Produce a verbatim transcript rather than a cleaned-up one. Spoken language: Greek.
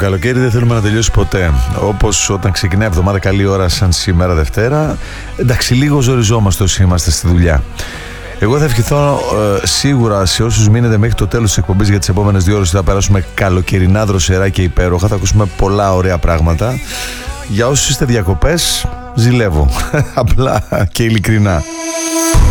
καλοκαίρι δεν θέλουμε να τελειώσει ποτέ. Όπως όταν ξεκινάει η εβδομάδα καλή ώρα, σαν σήμερα Δευτέρα. Εντάξει, λίγο ζοριζόμαστε όσοι είμαστε στη δουλειά. Εγώ θα ευχηθώ ε, σίγουρα σε όσους μείνετε μέχρι το τέλος της εκπομπής, για τις επόμενες δύο ώρες θα περάσουμε καλοκαιρινά, δροσερά και υπέροχα. Θα ακούσουμε πολλά ωραία πράγματα. Για όσους είστε διακοπές, ζηλεύω. Απλά και ειλικρινά.